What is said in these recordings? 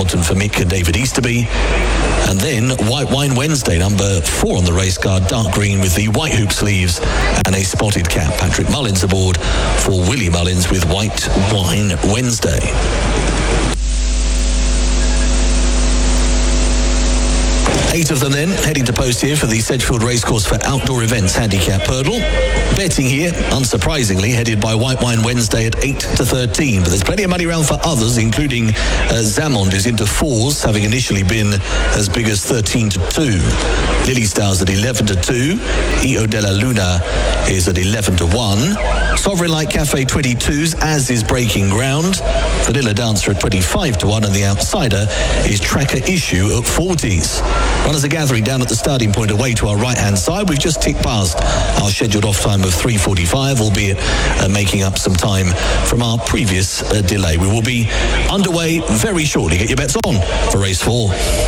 for Mick and David Easterby. And then White Wine Wednesday, number 4 on the race card, dark green with the white hoop sleeves and a spotted cap. Patrick Mullins aboard for Willie Mullins with White Wine Wednesday. Eight of them then heading to post here for the Sedgefield Racecourse for Outdoor Events Handicap Hurdle. Betting here, unsurprisingly, headed by White Wine Wednesday at 8-13. But there's plenty of money around for others, including Zamond, who's into 4s, having initially been as big as 13-2. Lily Stars at 11-2. Io della Luna is at 11-1. Sovereign Light Cafe 22s, as is Breaking Ground. Vanilla Dancer at 25-1, and the outsider is Tracker Issue at 40s. Runners are gathering down at the starting point away to our right-hand side. We've just ticked past our scheduled off time of 3:45, albeit making up some time from our previous delay. We will be underway very shortly. Get your bets on for race 4.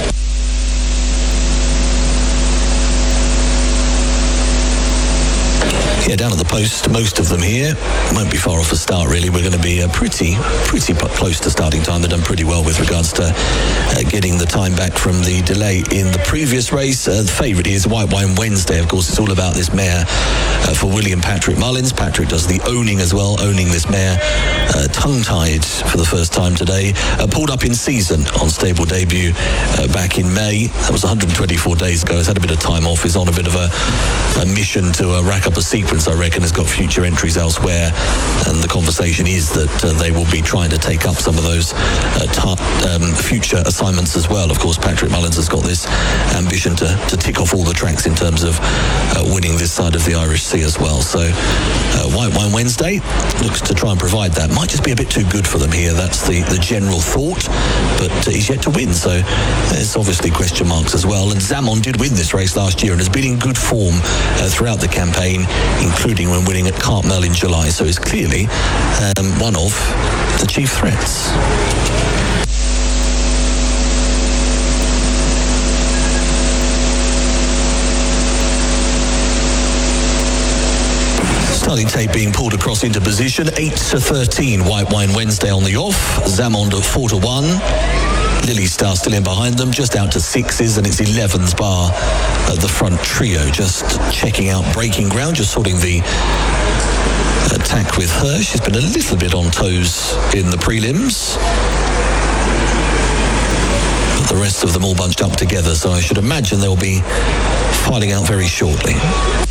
Yeah, down at the post, most of them here. Won't be far off a start, really. We're going to be pretty close to starting time. They've done pretty well with regards to getting the time back from the delay in the previous race. The favourite is White Wine Wednesday. Of course, it's all about this mare for William Patrick Mullins. Patrick does the owning as well, owning this mare tongue-tied for the first time today. Pulled up in season on stable debut back in May. That was 124 days ago. He's had a bit of time off. He's on a bit of a mission to rack up a sequence, I reckon. Has got future entries elsewhere, and the conversation is that they will be trying to take up some of those future assignments as well. Of course, Patrick Mullins has got this ambition to tick off all the tracks in terms of winning this side of the Irish Sea as well. So White Wine Wednesday looks to try and provide that. Might just be a bit too good for them here. That's the general thought, but he's yet to win, so there's obviously question marks as well. And Zamond did win this race last year and has been in good form throughout the campaign, including when winning at Cartmel in July, so is clearly one of the chief threats. Starting tape being pulled across into position. 8-13, White Wine Wednesday on the off. Zamond at 4-1. Lily Star still in behind them, just out to 6s, and it's 11's bar at the front trio. Just checking out Breaking Ground, just sorting the attack with her. She's been a little bit on toes in the prelims, but the rest of them all bunched up together, so I should imagine they'll be filing out very shortly.